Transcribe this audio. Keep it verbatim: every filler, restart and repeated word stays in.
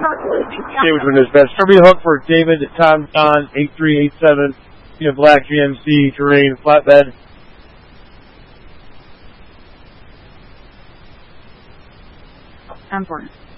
David doing his best. Somebody hook for David, Tom, John, eight three eight seven. You know, Black G M C, terrain, flatbed. ten four.